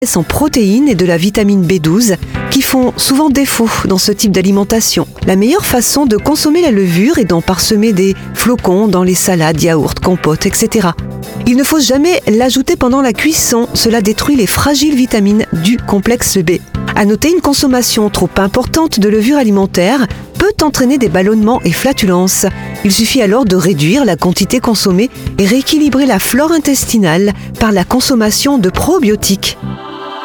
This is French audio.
en protéines et de la vitamine B12 qui font souvent défaut dans ce type d'alimentation. La meilleure façon de consommer la levure est d'en parsemer des flocons dans les salades, yaourts, compotes, etc. Il ne faut jamais l'ajouter pendant la cuisson, cela détruit les fragiles vitamines du complexe B. À noter, une consommation trop importante de levure alimentaire peut entraîner des ballonnements et flatulences. Il suffit alors de réduire la quantité consommée et rééquilibrer la flore intestinale par la consommation de probiotiques.